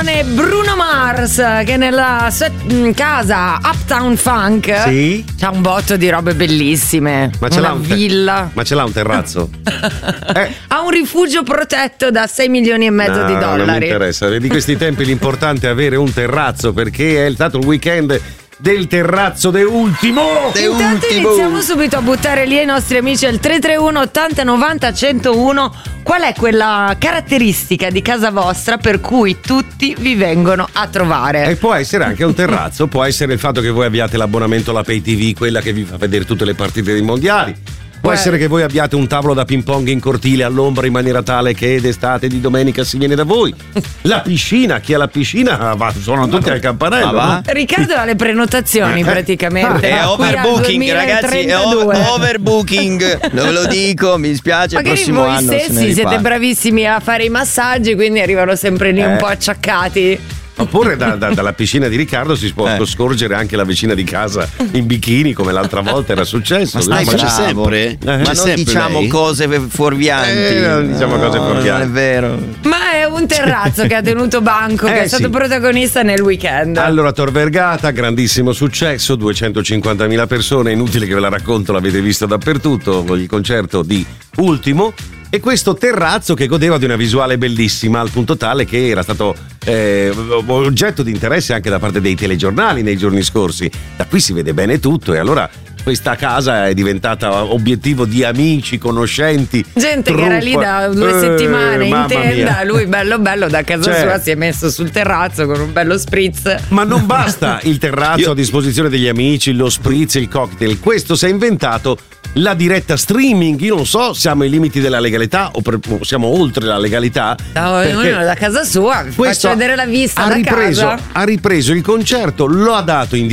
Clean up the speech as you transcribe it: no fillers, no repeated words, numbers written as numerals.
canzone Bruno Mars che nella sua casa Uptown Funk c'ha un botto di robe bellissime. Ma ce una l'ha villa. Ma ce l'ha un terrazzo? Ha un rifugio protetto da 6 milioni e mezzo di dollari. Non mi interessa. Di questi tempi l'importante è avere un terrazzo, perché è stato il weekend del terrazzo de ultimo. Intanto iniziamo subito a buttare lì ai nostri amici al 331 80 90 101. Qual è quella caratteristica di casa vostra per cui tutti vi vengono a trovare? E può essere anche un terrazzo, può essere il fatto che voi abbiate l'abbonamento alla Pay TV, quella che vi fa vedere tutte le partite dei mondiali. Può essere che voi abbiate un tavolo da ping pong in cortile all'ombra in maniera tale che d'estate e di domenica si viene da voi. La piscina, chi ha la piscina suonano tutti al campanello. No? Riccardo ha le prenotazioni praticamente. È overbooking, ragazzi, è overbooking. Non ve lo dico, mi spiace. Magari il prossimo voi anno stessi siete bravissimi a fare i massaggi, quindi arrivano sempre lì un po' acciaccati. Oppure dalla piscina di Riccardo si può scorgere anche la vicina di casa in bikini, come l'altra volta era successo. Ma c'è sempre? Ma non diciamo cose fuorvianti. Non diciamo cose fuorvianti. Non è vero. Ma è un terrazzo che ha tenuto banco, che è stato protagonista nel weekend. Allora, Tor Vergata, grandissimo successo, 250.000 persone, inutile che ve la racconto, l'avete visto dappertutto, il concerto di Ultimo. E questo terrazzo che godeva di una visuale bellissima, al punto tale che era stato oggetto di interesse anche da parte dei telegiornali nei giorni scorsi. Da qui si vede bene tutto, e allora questa casa è diventata obiettivo di amici, conoscenti, gente che era lì da 2 settimane in tenda. Lui bello da casa sua si è messo sul terrazzo con un bello spritz. Ma non basta il terrazzo a disposizione degli amici, lo spritz, il cocktail. Questo si è inventato la diretta streaming. Io non so, siamo ai limiti della legalità o siamo oltre la legalità. Ognuno da casa sua, faccio vedere la vista da casa. Ha ripreso il concerto, lo ha dato in